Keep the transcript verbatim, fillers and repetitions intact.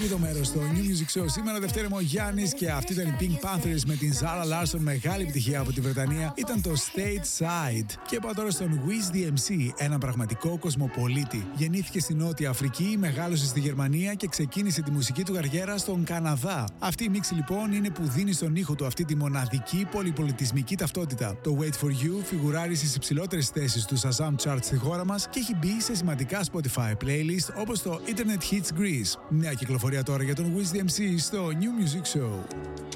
τρίτο μέρος στο New Music Show. Σήμερα Δευτέρα είμαι ο Γιάννης και αυτή ήταν η Pink Panthers με την Zara Larsson. Μεγάλη επιτυχία από τη Βρετανία. Ήταν το Stateside. Και πάω τώρα στον Wiz ντι εμ σι, έναν πραγματικό κοσμοπολίτη. Γεννήθηκε στην Νότια Αφρική, μεγάλωσε στη Γερμανία και ξεκίνησε τη μουσική του καριέρα στον Καναδά. Αυτή η μίξη λοιπόν είναι που δίνει στον ήχο του αυτή τη μοναδική πολυπολιτισμική ταυτότητα. Το Wait for You φιγουράρει στις υψηλότερες θέσεις του Shazam Charts στη χώρα μας και έχει μπει σε σημαντικά Spotify playlist όπως το Internet Hits Greece. Νέα κυκλοφορία τώρα για τον Wiz ντι εμ σι στο New Music Show.